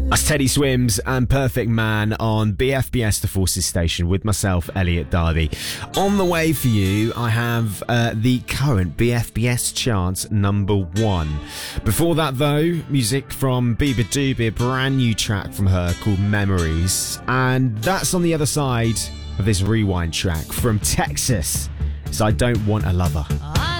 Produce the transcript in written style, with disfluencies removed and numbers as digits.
That's Teddy Swims and Perfect Man on BFBS The Forces Station with myself, Elliot Darby. On the way for you, I have the current BFBS charts number 1. Before that, though, music from Biba Doobie, a brand new track from her called Memories. And that's on the other side of this rewind track from Texas. It's I Don't Want a Lover.